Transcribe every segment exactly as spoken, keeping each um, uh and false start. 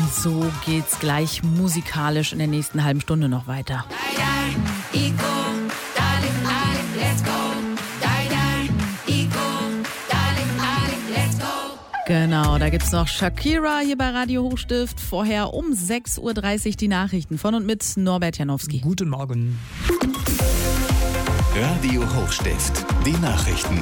so geht's gleich musikalisch in der nächsten halben Stunde noch weiter. Genau, da gibt's noch Shakira hier bei Radio Hochstift. Vorher um sechs Uhr dreißig die Nachrichten von und mit Norbert Janowski. Guten Morgen. Radio Hochstift, die Nachrichten.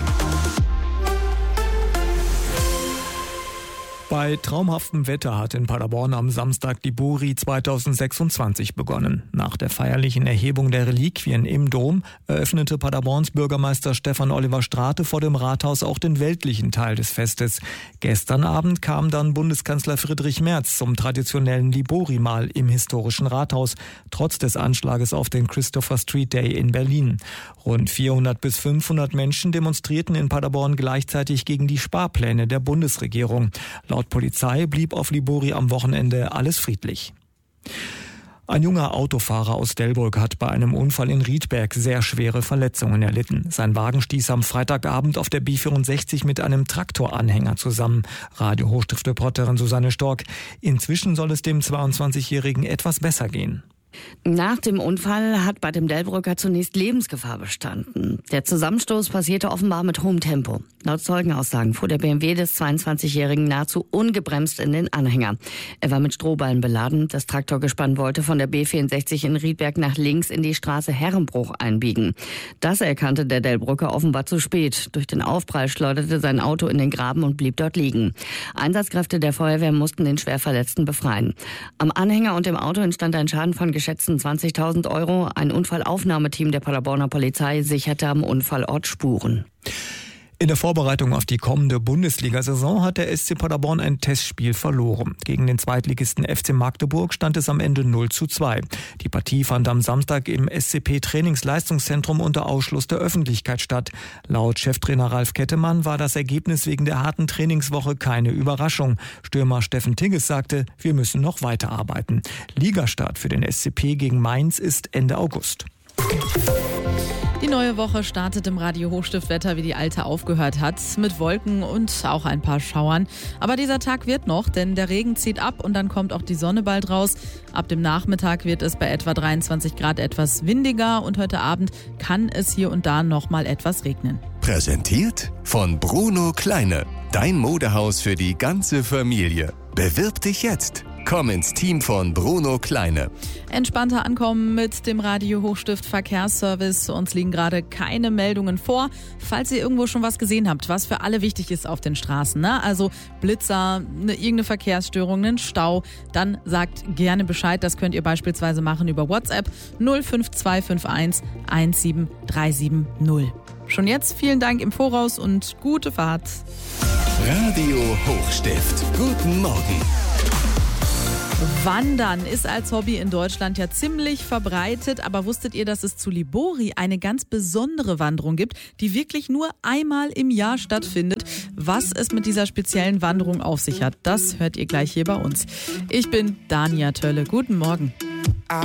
Bei traumhaftem Wetter hat in Paderborn am Samstag die Buri zweitausendsechsundzwanzig begonnen. Nach der feierlichen Erhebung der Reliquien im Dom eröffnete Paderborns Bürgermeister Stefan Oliver Strate vor dem Rathaus auch den weltlichen Teil des Festes. Gestern Abend kam dann Bundeskanzler Friedrich Merz zum traditionellen Libori-Mahl im historischen Rathaus, trotz des Anschlages auf den Christopher Street Day in Berlin. Rund vierhundert bis fünfhundert Menschen demonstrierten in Paderborn gleichzeitig gegen die Sparpläne der Bundesregierung. Laut Polizei blieb auf Libori am Wochenende alles friedlich. Ein junger Autofahrer aus Delbrück hat bei einem Unfall in Riedberg sehr schwere Verletzungen erlitten. Sein Wagen stieß am Freitagabend auf der B vierundsechzig mit einem Traktoranhänger zusammen. Radio Hochstift-Reporterin Susanne Stork. Inzwischen soll es dem zweiundzwanzigjährigen etwas besser gehen. Nach dem Unfall hat bei dem Delbrücker zunächst Lebensgefahr bestanden. Der Zusammenstoß passierte offenbar mit hohem Tempo. Laut Zeugenaussagen fuhr der B M W des zweiundzwanzigjährigen nahezu ungebremst in den Anhänger. Er war mit Strohballen beladen. Das Traktorgespann wollte von der B vierundsechzig in Riedberg nach links in die Straße Herrenbruch einbiegen. Das erkannte der Delbrücker offenbar zu spät. Durch den Aufprall schleuderte sein Auto in den Graben und blieb dort liegen. Einsatzkräfte der Feuerwehr mussten den Schwerverletzten befreien. Am Anhänger und im Auto entstand ein Schaden von geschätzten zwanzigtausend Euro. Ein Unfallaufnahmeteam der Paderborner Polizei sicherte am Unfallort Spuren. In der Vorbereitung auf die kommende Bundesliga-Saison hat der S C Paderborn ein Testspiel verloren. Gegen den Zweitligisten F C Magdeburg stand es am Ende null zu zwei. Die Partie fand am Samstag im S C P-Trainingsleistungszentrum unter Ausschluss der Öffentlichkeit statt. Laut Cheftrainer Ralf Kettemann war das Ergebnis wegen der harten Trainingswoche keine Überraschung. Stürmer Steffen Tigges sagte, wir müssen noch weiterarbeiten. Ligastart für den S C P gegen Mainz ist Ende August. Die neue Woche startet im Radio Hochstift-Wetter, wie die alte aufgehört hat, mit Wolken und auch ein paar Schauern. Aber dieser Tag wird noch, denn der Regen zieht ab und dann kommt auch die Sonne bald raus. Ab dem Nachmittag wird es bei etwa dreiundzwanzig Grad etwas windiger und heute Abend kann es hier und da noch mal etwas regnen. Präsentiert von Bruno Kleine, dein Modehaus für die ganze Familie. Bewirb dich jetzt. Komm ins Team von Bruno Kleine. Entspannter ankommen mit dem Radio Hochstift Verkehrsservice. Uns liegen gerade keine Meldungen vor. Falls ihr irgendwo schon was gesehen habt, was für alle wichtig ist auf den Straßen, ne? Also Blitzer, eine, irgendeine Verkehrsstörung, einen Stau, dann sagt gerne Bescheid. Das könnt ihr beispielsweise machen über WhatsApp null fünf zwei fünf eins eins sieben drei sieben null. Schon jetzt vielen Dank im Voraus und gute Fahrt. Radio Hochstift. Guten Morgen. Wandern ist als Hobby in Deutschland ja ziemlich verbreitet, aber wusstet ihr, dass es zu Libori eine ganz besondere Wanderung gibt, die wirklich nur einmal im Jahr stattfindet? Was es mit dieser speziellen Wanderung auf sich hat, das hört ihr gleich hier bei uns. Ich bin Dania Tölle. Guten Morgen.